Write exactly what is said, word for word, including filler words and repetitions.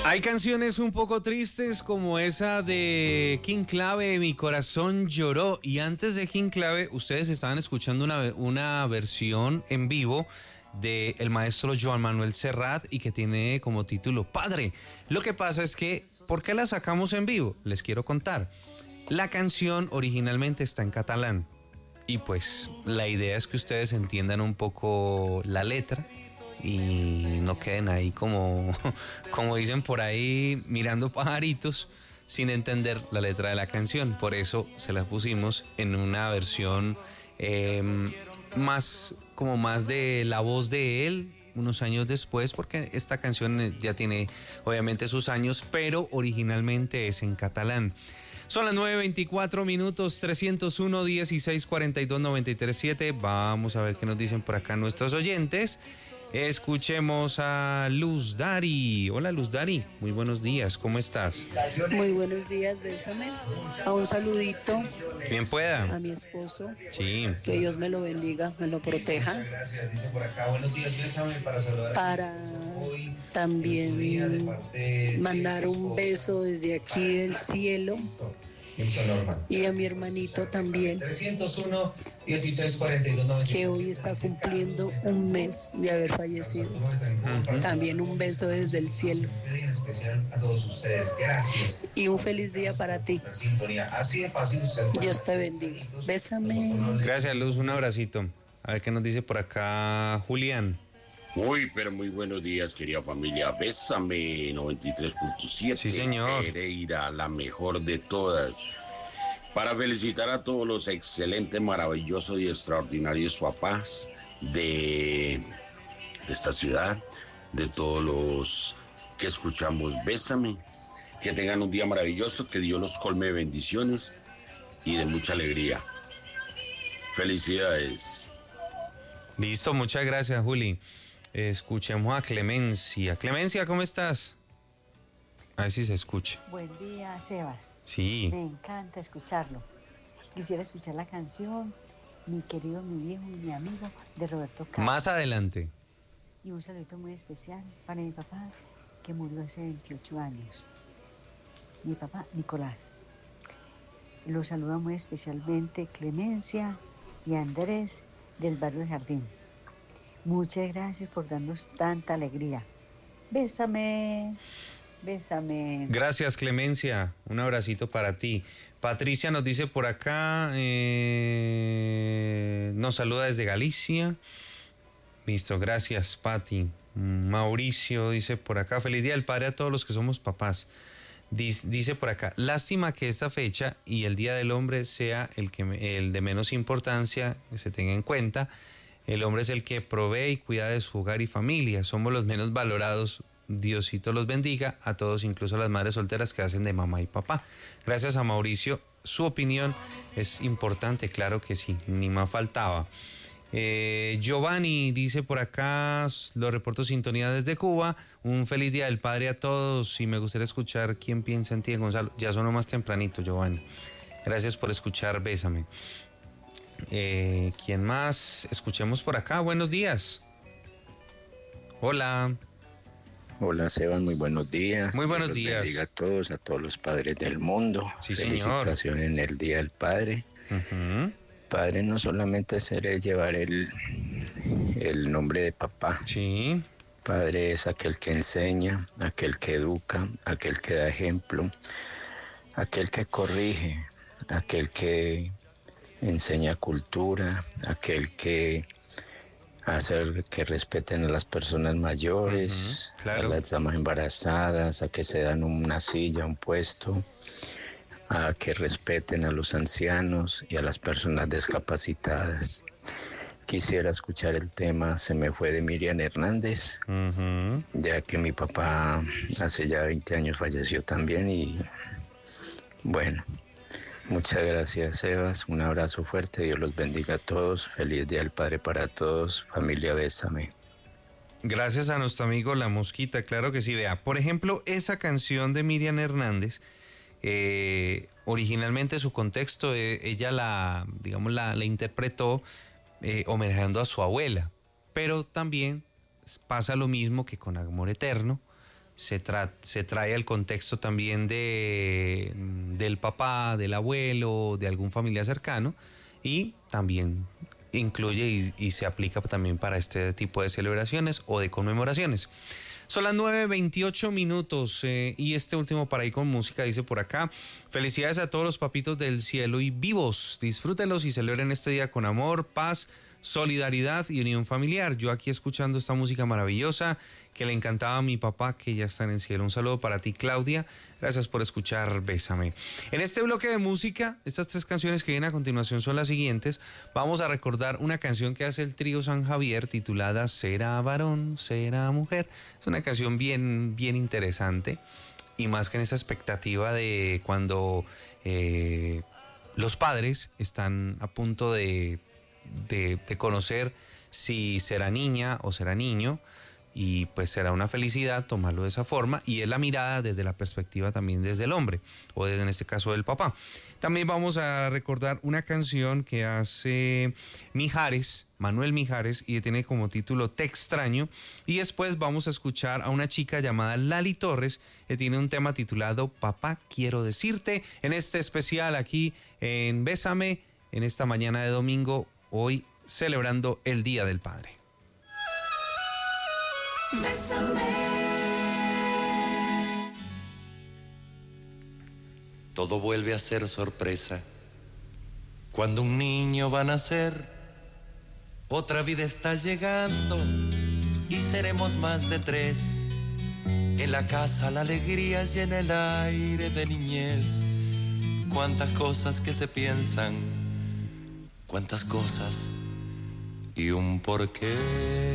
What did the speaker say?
Hay canciones un poco tristes como esa de King Clave, Mi Corazón Lloró. Y antes de King Clave, ustedes estaban escuchando una, una versión en vivo de el maestro Joan Manuel Serrat y que tiene como título Padre. Lo que pasa es que, ¿por qué la sacamos en vivo? Les quiero contar. La canción originalmente está en catalán y pues la idea es que ustedes entiendan un poco la letra y no queden ahí como, como dicen por ahí, mirando pajaritos sin entender la letra de la canción. Por eso se la pusimos en una versión eh, más, como más de la voz de él, unos años después, porque esta canción ya tiene obviamente sus años, pero originalmente es en catalán. Son las nueve veinticuatro minutos, trescientos uno, dieciséis, cuarenta y dos, noventa y tres, siete. Vamos a ver qué nos dicen por acá nuestros oyentes. Escuchemos a Luz Dari. Hola Luz Dari, muy buenos días, ¿cómo estás? Muy buenos días, bésame. A un saludito. Bien pueda. A mi esposo. Sí. Que Dios me lo bendiga, me lo proteja. Para también mandar un beso desde aquí del cielo. Y a mi hermanito también, que hoy está cumpliendo un mes de haber fallecido. También un beso desde el cielo. Y un feliz día para ti. Dios te bendiga. Bésame. Gracias, Luz, un abracito. A ver qué nos dice por acá Julián. Muy, pero muy buenos días, querida familia. Bésame noventa y tres punto siete. Sí, señor. Pereira, la mejor de todas. Para felicitar a todos los excelentes, maravillosos y extraordinarios papás de, de esta ciudad, de todos los que escuchamos Bésame. Que tengan un día maravilloso, que Dios los colme de bendiciones y de mucha alegría. Felicidades. Listo, muchas gracias, Juli. Escuchemos a Clemencia. Clemencia, ¿cómo estás? A ver si se escucha. Buen día, Sebas. Sí. Me encanta escucharlo. Quisiera escuchar la canción Mi querido, mi viejo, mi amigo, de Roberto Carlos. Más adelante. Y un saludito muy especial para mi papá, que murió hace veintiocho años. Mi papá, Nicolás. Lo saluda muy especialmente Clemencia y Andrés del barrio de Jardín. Muchas gracias por darnos tanta alegría. Bésame, bésame. Gracias, Clemencia. Un abracito para ti. Patricia nos dice por acá, eh, nos saluda desde Galicia. Listo, gracias, Pati. Mauricio dice por acá, feliz día del padre a todos los que somos papás. Dice, dice por acá, lástima que esta fecha y el Día del Hombre sea el, que, el de menos importancia, que se tenga en cuenta. El hombre es el que provee y cuida de su hogar y familia. Somos los menos valorados. Diosito los bendiga a todos, incluso a las madres solteras que hacen de mamá y papá. Gracias a Mauricio. Su opinión es importante, claro que sí, ni más faltaba. Eh, Giovanni dice por acá, lo reporto sintonía desde Cuba. Un feliz día del padre a todos y me gustaría escuchar quién piensa en ti, Gonzalo. Ya sonó más tempranito, Giovanni. Gracias por escuchar, bésame. Eh, ¿Quién más? Escuchemos por acá. Buenos días. Hola. Hola, Sebas, muy buenos días. Muy buenos Dios días. bendiga a todos, a todos los padres del mundo. Sí, felicitaciones señor. en el Día del Padre. Uh-huh. Padre no solamente es ser llevar el, el nombre de papá. Sí. Padre es aquel que enseña, aquel que educa, aquel que da ejemplo, aquel que corrige, aquel que enseña cultura, aquel que hace que respeten a las personas mayores, uh-huh, claro. a las damas embarazadas, a que se dan una silla, un puesto, a que respeten a los ancianos y a las personas discapacitadas. Quisiera escuchar el tema Se me fue de Miriam Hernández, uh-huh. ya que mi papá hace ya veinte años falleció también y bueno, muchas gracias, Sebas, un abrazo fuerte, Dios los bendiga a todos, feliz Día del Padre para todos, familia, bésame. Gracias a nuestro amigo La Mosquita, claro que sí, vea, por ejemplo, esa canción de Miriam Hernández, eh, originalmente su contexto, eh, ella la, digamos, la, la interpretó eh, homenajeando a su abuela, pero también pasa lo mismo que con Amor Eterno, se, tra se trae el contexto también de, del papá, del abuelo, de algún familiar cercano, y también incluye y, y se aplica también para este tipo de celebraciones o de conmemoraciones. Son las nueve veintiocho minutos eh, y este último para ir con música dice por acá: felicidades a todos los papitos del cielo y vivos, disfrútenlos y celebren este día con amor, paz, solidaridad y unión familiar. Yo aquí escuchando esta música maravillosa que le encantaba a mi papá, que ya está en el cielo. Un saludo para ti, Claudia. Gracias por escuchar Bésame. En este bloque de música, estas tres canciones que vienen a continuación son las siguientes. Vamos a recordar una canción que hace el trío San Javier titulada Será varón, será mujer. Es una canción bien, bien interesante, y más que en esa expectativa de cuando eh, los padres están a punto de De, de conocer si será niña o será niño, y pues será una felicidad tomarlo de esa forma, y es la mirada desde la perspectiva también desde el hombre, o desde, en este caso, del papá. También vamos a recordar una canción que hace Mijares, Manuel Mijares, y tiene como título Te extraño, y después vamos a escuchar a una chica llamada Lali Torres, que tiene un tema titulado Papá quiero decirte, en este especial aquí en Bésame, en esta mañana de domingo, hoy celebrando el Día del Padre. Todo vuelve a ser sorpresa cuando un niño va a nacer. Otra vida está llegando y seremos más de tres. En la casa la alegría y en el aire de niñez. Cuántas cosas que se piensan, cuántas cosas y un porqué.